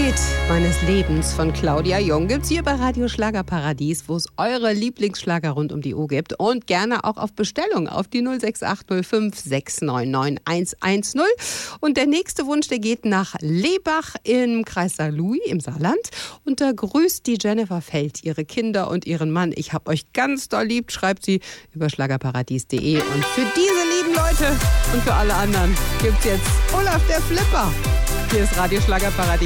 Lied meines Lebens von Claudia Jung gibt's hier bei Radio Schlagerparadies, wo es eure Lieblingsschlager rund um die Uhr gibt und gerne auch auf Bestellung auf die 06805 699 110. Und der nächste Wunsch, der geht nach Lebach im Kreis St. Louis im Saarland und da grüßt die Jennifer Feld ihre Kinder und ihren Mann. Ich hab euch ganz doll lieb, schreibt sie über schlagerparadies.de. Und für diese lieben Leute und für alle anderen gibt's jetzt Olaf der Flipper. Hier ist Radio Schlagerparadies.